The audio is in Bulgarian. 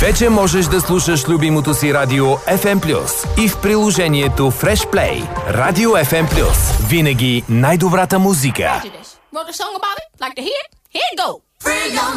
Вече можеш да слушаш любимото си радио FM+, и в приложението Fresh Play. Радио FM+. Винаги най-добрата музика. Wrote a song about it? Like to hear it? Here it go.